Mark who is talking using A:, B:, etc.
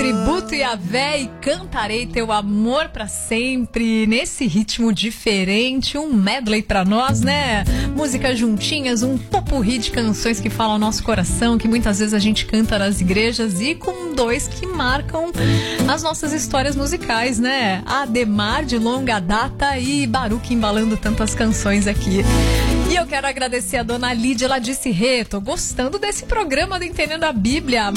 A: Tributo Yahvé e cantarei teu amor pra sempre. Nesse ritmo diferente, um medley pra nós, né? Músicas juntinhas, um popurrí de canções que falam ao nosso coração, que muitas vezes a gente canta nas igrejas, e com dois que marcam as nossas histórias musicais, né? Ademar, de longa data, e Baruque embalando tantas canções aqui. E eu quero agradecer a dona Lídia, ela disse: Rê, tô gostando desse programa do Entendendo a Bíblia.